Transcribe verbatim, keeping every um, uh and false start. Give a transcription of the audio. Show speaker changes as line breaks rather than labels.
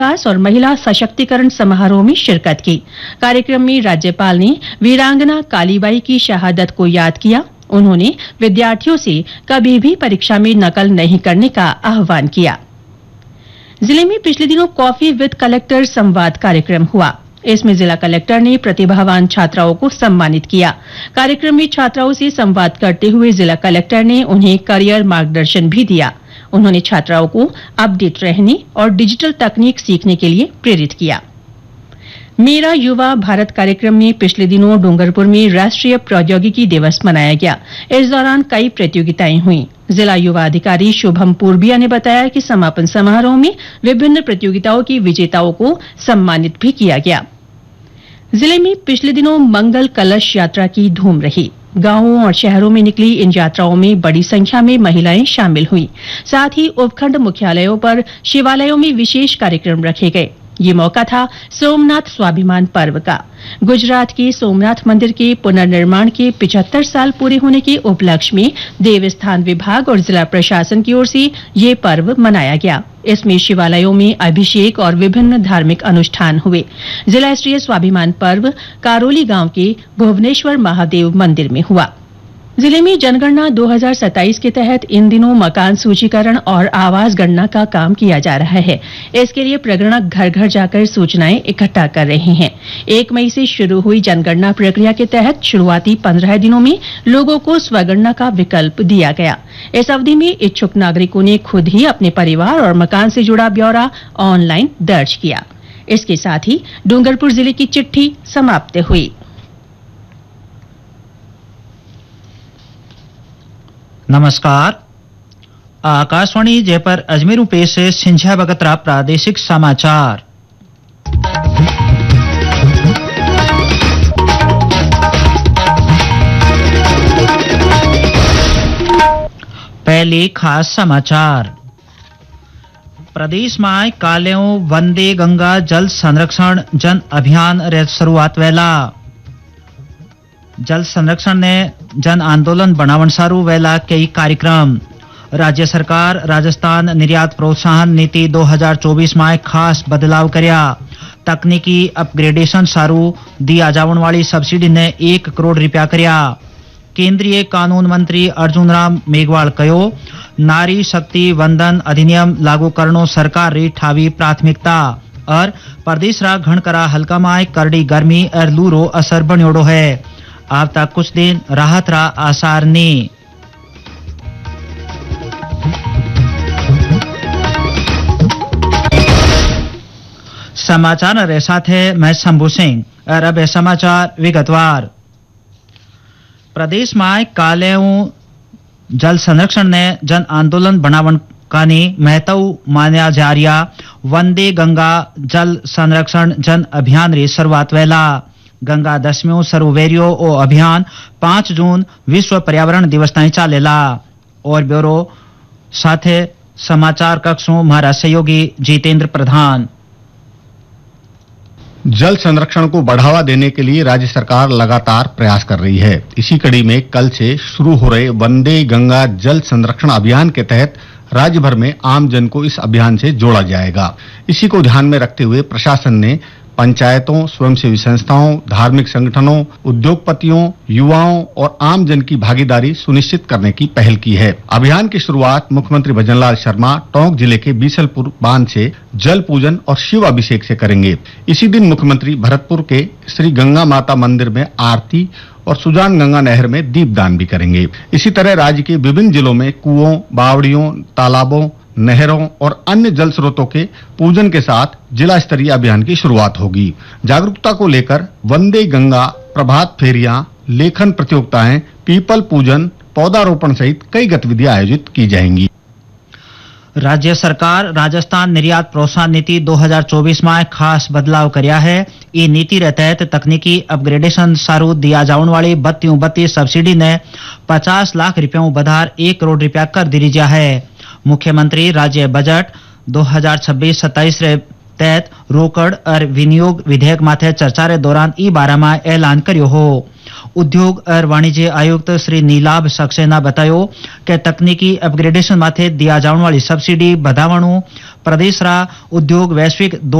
विकास और महिला सशक्तिकरण समारोह में शिरकत की। कार्यक्रम में राज्यपाल ने वीरांगना कालीबाई की शहादत को याद किया। उन्होंने विद्यार्थियों से कभी भी परीक्षा में नकल नहीं करने का आह्वान किया। जिले में पिछले दिनों कॉफी विद कलेक्टर संवाद कार्यक्रम हुआ। इसमें जिला कलेक्टर ने प्रतिभावान छात्राओं को सम्मानित किया। कार्यक्रम में छात्राओं से संवाद करते हुए जिला कलेक्टर ने उन्हें करियर मार्गदर्शन भी दिया। उन्होंने छात्राओं को अपडेट रहने और डिजिटल तकनीक सीखने के लिए प्रेरित किया। मेरा युवा भारत कार्यक्रम में पिछले दिनों डूंगरपुर में राष्ट्रीय प्रौद्योगिकी दिवस मनाया गया। इस दौरान कई प्रतियोगिताएं हुईं। जिला युवा अधिकारी शुभम पूर्बिया ने बताया कि समापन समारोह में विभिन्न प्रतियोगिताओं की विजेताओं को सम्मानित भी किया गया। जिले में पिछले दिनों मंगल कलश यात्रा की धूम रही। गांवों और शहरों में निकली इन यात्राओं में बड़ी संख्या में महिलाएं शामिल हुईं। साथ ही उपखंड मुख्यालयों पर शिवालयों में विशेष कार्यक्रम रखे गए। ये मौका था सोमनाथ स्वाभिमान पर्व का। गुजरात के सोमनाथ मंदिर के पुनर्निर्माण के पचहत्तर साल पूरे होने के उपलक्ष्य में देवस्थान विभाग और जिला प्रशासन की ओर से ये पर्व मनाया गया। इसमें शिवालयों में अभिषेक और विभिन्न धार्मिक अनुष्ठान हुए। जिला स्तरीय स्वाभिमान पर्व कारोली गांव के भुवनेश्वर महादेव मंदिर में हुआ। जिले में जनगणना दो हज़ार सत्ताईस के तहत इन दिनों मकान सूचीकरण और आवास गणना का काम किया जा रहा है। इसके लिए प्रगणक घर घर जाकर सूचनाएं इकट्ठा कर रहे हैं। एक मई से शुरू हुई जनगणना प्रक्रिया के तहत शुरुआती पंद्रह दिनों में लोगों को स्वगणना का विकल्प दिया गया। इस अवधि में इच्छुक नागरिकों ने खुद ही अपने परिवार और मकान से जुड़ा ब्यौरा ऑनलाइन दर्ज किया। इसके साथ ही डूंगरपुर जिले की चिट्ठी समाप्त हुई।
नमस्कार, आकाशवाणी जयपुर अजमेर पेश है सिंझा बगतरा प्रादेशिक समाचार। पहले खास समाचार। प्रदेश में काल्यों वंदे गंगा जल संरक्षण जन अभियान रे शुरुआत वेला। जल संरक्षण ने जन आंदोलन बनावन सारू वेला कई कार्यक्रम। राज्य सरकार राजस्थान निर्यात प्रोत्साहन नीति दो हज़ार चौबीस में खास बदलाव कर्या। तकनीकी अपग्रेडेशन सारू दिया जावन वाली सब्सिडी ने एक करोड़ रुपया कर्या। केंद्रीय कानून मंत्री अर्जुन राम मेघवाल कहो, नारी शक्ति वंदन अधिनियम लागू करनो सरकार री ठावी प्राथमिकता। और प्रदेश रा घणकरा हल्का में करड़ी गर्मी और लू रो असर बन्योड़ो है। अब तक कुछ दिन राहत रा आसार ने। समाचार रे साथ है मैं शंभू सिंह और अब समाचार विगतवार। प्रदेश में काल्यों जल संरक्षण ने जन आंदोलन बनावन काने महत्व मान्या जा रिया वंदे गंगा जल संरक्षण जन अभियान री शुरुआत वेला। गंगा दशमियों सर्ववेरियो ओ अभियान पांच जून विश्व पर्यावरण दिवस ताईं चालेला। और ब्यूरो साथे समाचार कक्षों हमारा सहयोगी जितेंद्र प्रधान।
जल संरक्षण को बढ़ावा देने के लिए राज्य सरकार लगातार प्रयास कर रही है। इसी कड़ी में कल से शुरू हो रहे वंदे गंगा जल संरक्षण अभियान के तहत राज्य भर में आम जन को इस अभियान से जोड़ा जाएगा। इसी को ध्यान में रखते हुए प्रशासन ने पंचायतों, स्वयंसेवी संस्थाओं, धार्मिक संगठनों, उद्योगपतियों, युवाओं और आम जन की भागीदारी सुनिश्चित करने की पहल की है। अभियान की शुरुआत मुख्यमंत्री भजनलाल शर्मा टोंक जिले के बीसलपुर बांध से जल पूजन और शिव अभिषेक से करेंगे। इसी दिन मुख्यमंत्री भरतपुर के श्री गंगा माता मंदिर में आरती और सुजान गंगा नहर में दीपदान भी करेंगे। इसी तरह राज्य के विभिन्न जिलों में कुओं, बावड़ियों, तालाबों, नहरों और अन्य जल स्रोतों के पूजन के साथ जिला स्तरीय अभियान की शुरुआत होगी। जागरूकता को लेकर वंदे गंगा प्रभात फेरियां, लेखन प्रतियोगिताएं, पीपल पूजन, पौधारोपण सहित कई गतिविधियां आयोजित की जाएंगी।
राज्य सरकार राजस्थान निर्यात प्रोत्साहन नीति दो हज़ार चौबीस में खास बदलाव कर्या है। ये नीति रे तहत तकनीकी अपग्रेडेशन सारू दिया जावन वाली बत्तियों बत्ती सब्सिडी ने पचास लाख रुपयों बधार एक करोड़ रुपया कर दी जा है। मुख्यमंत्री राज्य बजट दो हज़ार छब्बीस सत्ताईस रे तहत रोकड़ और विनियोग विधेयक माथे चर्चा रे दौरान ई बारे में ऐलान कर्यो हो। उद्योग और वाणिज्य आयुक्त श्री नीलाभ सक्सेना बतायो कि तकनीकी अपग्रेडेशन माथे दिया जाने वाली सब्सिडी बढ़ावणु प्रदेश रा उद्योग वैश्विक